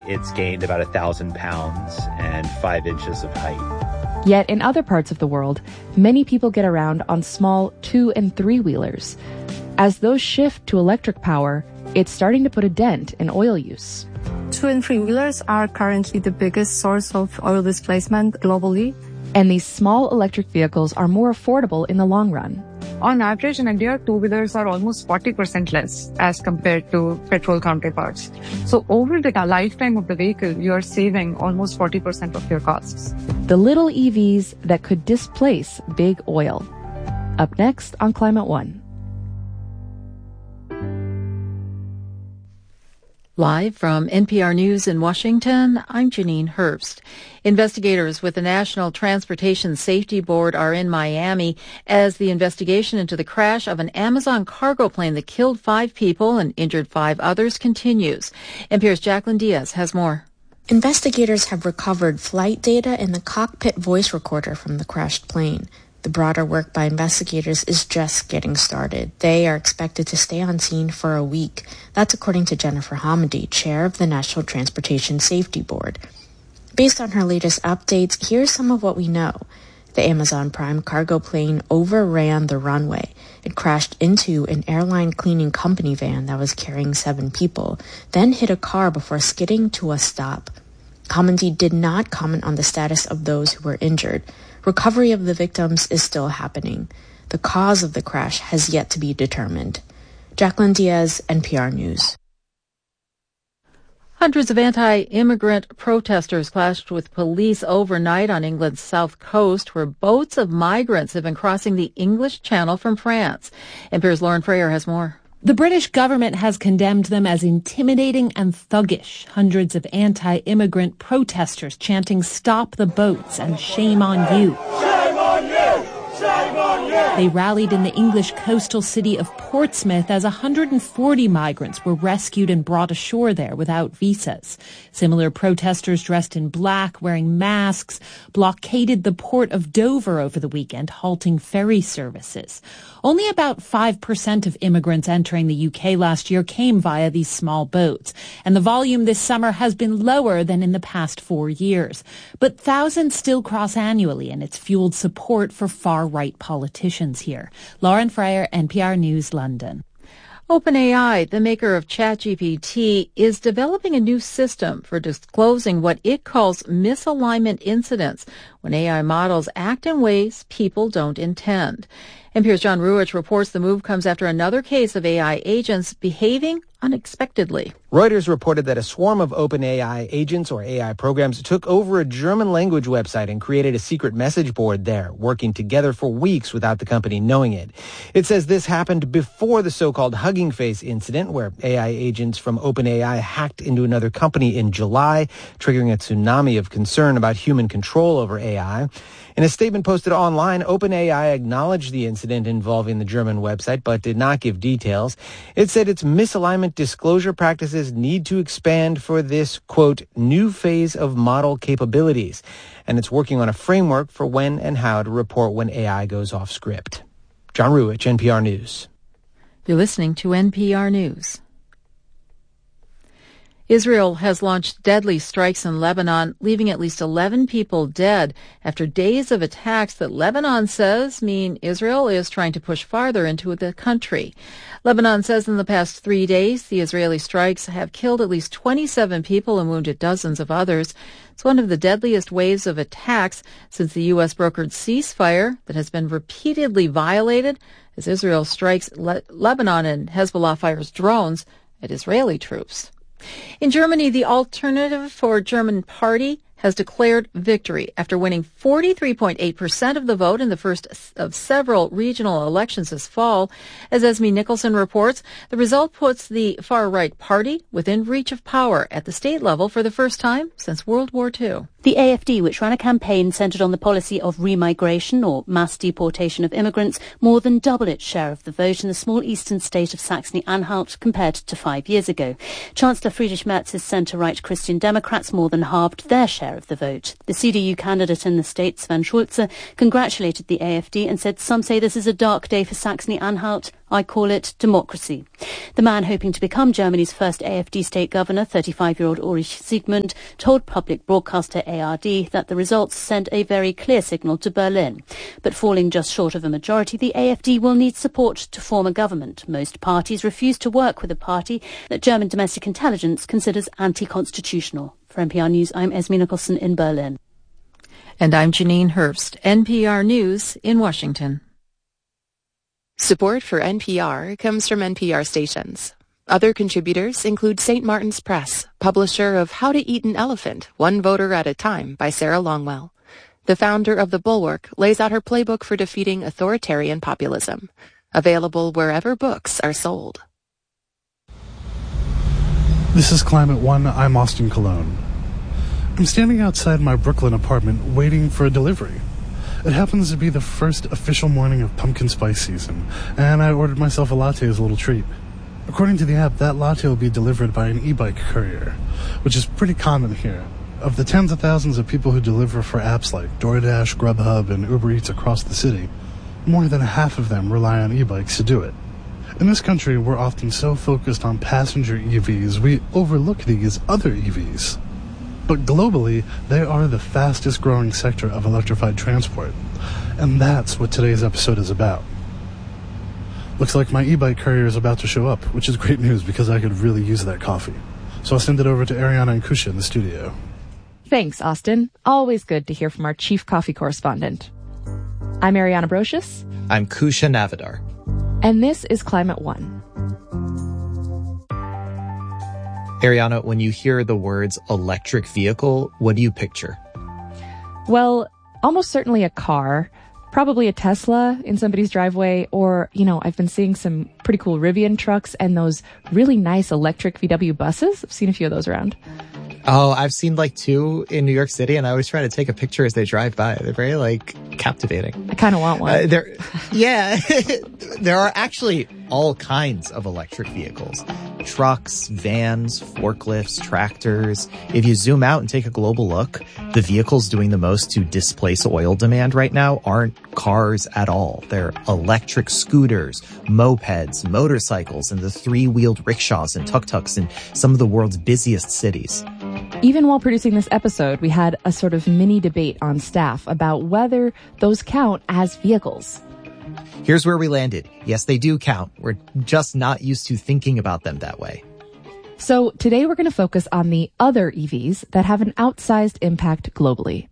It's gained about 1,000 pounds and 5 inches of height. Yet in other parts of the world, many people get around on small 2- and 3-wheelers. As those shift to electric power, it's starting to put a dent in oil use. 2- and 3-wheelers are currently the biggest source of oil displacement globally. And these small electric vehicles are more affordable in the long run. On average, in India, 2-wheelers are almost 40% less as compared to petrol counterparts. So over the lifetime of the vehicle, you're saving almost 40% of your costs. The little EVs that could displace big oil. Up next on Climate One. Live from NPR News in Washington, I'm Janine Herbst. Investigators with the National Transportation Safety Board are in Miami as the investigation into the crash of an Amazon cargo plane that killed 5 people and injured 5 others continues. NPR's Jacqueline Diaz has more. Investigators have recovered flight data and the cockpit voice recorder from the crashed plane. The broader work by investigators is just getting started. They are expected to stay on scene for a week. That's according to Jennifer Hamady, chair of the National Transportation Safety Board. Based on her latest updates, here's some of what we know. The Amazon Prime cargo plane overran the runway. It crashed into an airline cleaning company van that was carrying 7 people, then hit a car before skidding to a stop. Hamady did not comment on the status of those who were injured. Recovery of the victims is still happening. The cause of the crash has yet to be determined. Jacqueline Diaz, NPR News. Hundreds of anti-immigrant protesters clashed with police overnight on England's south coast, where boats of migrants have been crossing the English Channel from France. NPR's Lauren Frayer has more. The British government has condemned them as intimidating and thuggish. Hundreds of anti-immigrant protesters chanting "Stop the boats" and "Shame on you." Shame on you! Shame on you! They rallied in the English coastal city of Portsmouth as 140 migrants were rescued and brought ashore there without visas. Similar protesters dressed in black, wearing masks, blockaded the port of Dover over the weekend, halting ferry services. Only about 5% of immigrants entering the UK last year came via these small boats, and the volume this summer has been lower than in the past 4 years. But thousands still cross annually, and it's fueled support for far-right politicians here. Lauren Frayer, NPR News, London. OpenAI, the maker of ChatGPT, is developing a new system for disclosing what it calls misalignment incidents when AI models act in ways people don't intend. NPR's John Ruwitch reports the move comes after another case of AI agents behaving unexpectedly. Reuters reported that a swarm of OpenAI agents or AI programs took over a German language website and created a secret message board there, working together for weeks without the company knowing it. It says this happened before the so-called Hugging Face incident, where AI agents from OpenAI hacked into another company in July, triggering a tsunami of concern about human control over AI. In a statement posted online, OpenAI acknowledged the incident involving the German website, but did not give details. It said its misalignment disclosure practices need to expand for this, quote, new phase of model capabilities. And it's working on a framework for when and how to report when AI goes off script. John Ruwitch, NPR News. You're listening to NPR News. Israel has launched deadly strikes in Lebanon, leaving at least 11 people dead after days of attacks that Lebanon says mean Israel is trying to push farther into the country. Lebanon says in the past 3 days, the Israeli strikes have killed at least 27 people and wounded dozens of others. It's one of the deadliest waves of attacks since the U.S. brokered ceasefire that has been repeatedly violated as Israel strikes Lebanon and Hezbollah fires drones at Israeli troops. In Germany, the Alternative for German Party has declared victory after winning 43.8% of the vote in the first of several regional elections this fall. As Esme Nicholson reports, the result puts the far-right party within reach of power at the state level for the first time since World War II. The AfD, which ran a campaign centred on the policy of remigration or mass deportation of immigrants, more than doubled its share of the vote in the small eastern state of Saxony-Anhalt compared to 5 years ago. Chancellor Friedrich Merz's centre-right Christian Democrats more than halved their share of the vote. The CDU candidate in the state, Sven Schulze, congratulated the AfD and said some say this is a dark day for Saxony-Anhalt I call it democracy. The man hoping to become Germany's first AfD state governor, 35-year-old Ulrich Siegmund, told public broadcaster ARD that the results sent a very clear signal to Berlin. But falling just short of a majority, the AfD will need support to form a government. Most parties refuse to work with a party that German domestic intelligence considers anti-constitutional. For NPR News, I'm Esme Nicholson in Berlin. And I'm Janine Herbst, NPR News in Washington. Support for NPR comes from NPR stations. Other contributors include St. Martin's Press, publisher of How to Eat an Elephant, One Voter at a Time by Sarah Longwell. The founder of The Bulwark lays out her playbook for defeating authoritarian populism. Available wherever books are sold. This is Climate One. I'm Austin Colon. I'm standing outside my Brooklyn apartment waiting for a delivery. It happens to be the first official morning of pumpkin spice season, and I ordered myself a latte as a little treat. According to the app, that latte will be delivered by an e-bike courier, which is pretty common here. Of the tens of thousands of people who deliver for apps like DoorDash, Grubhub, and Uber Eats across the city, more than half of them rely on e-bikes to do it. In this country, we're often so focused on passenger EVs, we overlook these other EVs. But globally, they are the fastest growing sector of electrified transport. And that's what today's episode is about. Looks like my e-bike courier is about to show up, which is great news because I could really use that coffee. So I'll send it over to Ariana and Kusha in the studio. Thanks, Austin. Always good to hear from our chief coffee correspondent. I'm Ariana Brocious. I'm Kusha Navidar. And this is Climate One. Ariana, when you hear the words electric vehicle, what do you picture? Well, almost certainly a car, probably a Tesla in somebody's driveway, or, I've been seeing some pretty cool Rivian trucks and those really nice electric VW buses. I've seen a few of those around. Oh, I've seen like two in New York City, and I always try to take a picture as they drive by. They're very captivating. I kind of want one. There are actually all kinds of electric vehicles. Trucks, vans, forklifts, tractors. If you zoom out and take a global look, the vehicles doing the most to displace oil demand right now aren't cars at all. They're electric scooters, mopeds, motorcycles, and the three-wheeled rickshaws and tuk-tuks in some of the world's busiest cities. Even while producing this episode, we had a sort of mini debate on staff about whether those count as vehicles. Here's where we landed. Yes, they do count. We're just not used to thinking about them that way. So today we're going to focus on the other EVs that have an outsized impact globally.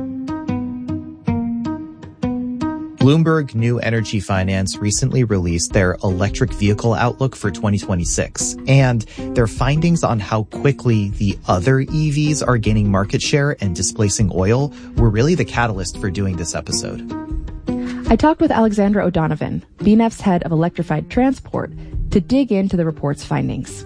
Bloomberg New Energy Finance recently released their electric vehicle outlook for 2026, and their findings on how quickly the other EVs are gaining market share and displacing oil were really the catalyst for doing this episode. I talked with Alexandra O'Donovan, BNEF's head of electrified transport, to dig into the report's findings.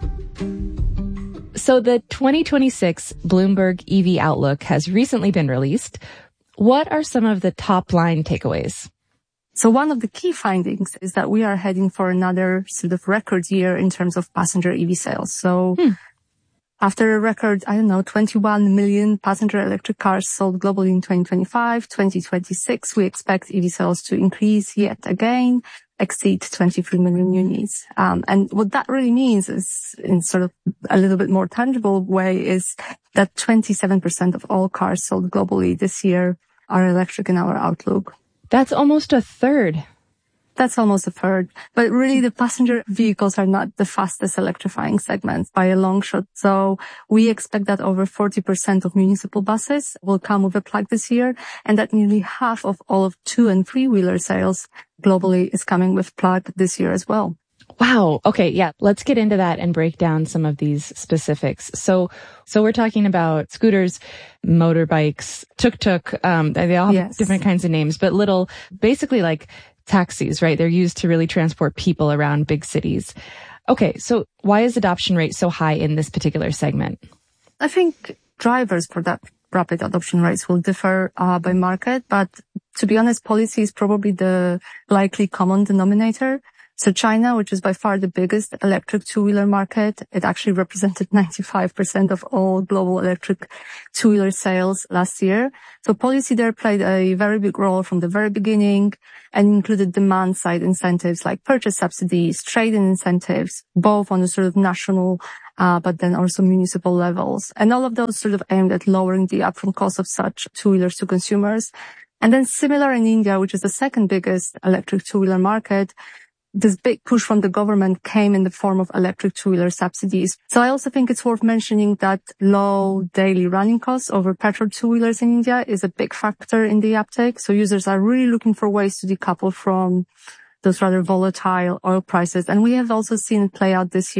So the 2026 Bloomberg EV Outlook has recently been released. What are some of the top-line takeaways? So one of the key findings is that we are heading for another sort of record year in terms of passenger EV sales. So after a record, 21 million passenger electric cars sold globally in 2025, 2026, we expect EV sales to increase yet again, exceed 23 million units. And what that really means is, in sort of a little bit more tangible way, is that 27% of all cars sold globally this year are electric in our outlook. That's almost a third. That's almost a third. But really, the passenger vehicles are not the fastest electrifying segments by a long shot. So we expect that over 40% of municipal buses will come with a plug this year, and that nearly half of all of 2- and 3-wheeler sales globally is coming with plug this year as well. Wow. Okay. Yeah. Let's get into that and break down some of these specifics. So we're talking about scooters, motorbikes, tuk-tuk. They all have different kinds of names, but basically like taxis, right? They're used to really transport people around big cities. Okay. So why is adoption rate so high in this particular segment? I think drivers for that rapid adoption rates will differ by market, but to be honest, policy is probably the likely common denominator. So China, which is by far the biggest electric two-wheeler market, it actually represented 95% of all global electric two-wheeler sales last year. So policy there played a very big role from the very beginning and included demand-side incentives like purchase subsidies, trade-in incentives, both on the sort of national but then also municipal levels. And all of those sort of aimed at lowering the upfront cost of such two-wheelers to consumers. And then similar in India, which is the second biggest electric two-wheeler market, this big push from the government came in the form of electric two-wheeler subsidies. So I also think it's worth mentioning that low daily running costs over petrol two-wheelers in India is a big factor in the uptake. So users are really looking for ways to decouple from those rather volatile oil prices. And we have also seen it play out this year.